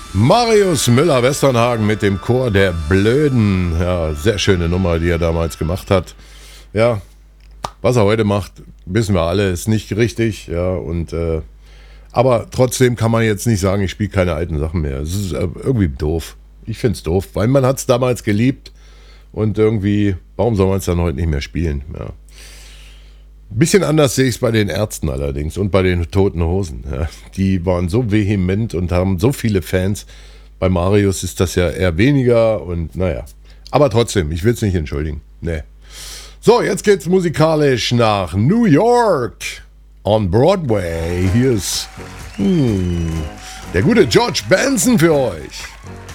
Marius Müller-Westernhagen mit dem Chor der Blöden. Ja, sehr schöne Nummer, die er damals gemacht hat. Ja, was er heute macht, wissen wir alle, ist nicht richtig. Ja, und aber trotzdem kann man jetzt nicht sagen, ich spiele keine alten Sachen mehr. Es ist irgendwie doof. Ich finde es doof, weil man hat es damals geliebt und irgendwie, warum soll man es dann heute nicht mehr spielen? Ja. Bisschen anders sehe ich es bei den Ärzten allerdings und bei den Toten Hosen. Ja. Die waren so vehement und haben so viele Fans. Bei Marius ist das ja eher weniger und naja. Aber trotzdem, ich will es nicht entschuldigen. Nee. So, jetzt geht's musikalisch nach New York on Broadway. Hier ist der gute George Benson für euch.